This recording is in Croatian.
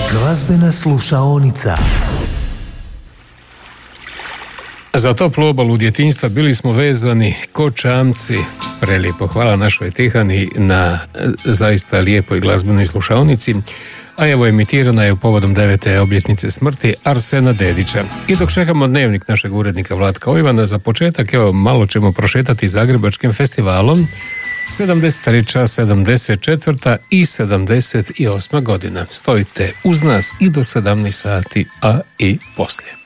Glazbena slušaonica. Za toplu obalu djetinjstva bili smo vezani ko čamci. Prelijepo, hvala našoj Tihani na zaista lijepoj glazbenoj slušaonici. A evo, emitirana je u povodom 9. obljetnice smrti Arsena Dedića. I dok čekamo dnevnik našeg urednika Vlatka Ojvana, za početak evo malo ćemo prošetati Zagrebačkim festivalom. 73., 74. i 78. godina. Stojite uz nas i do 17 sati, a i poslije.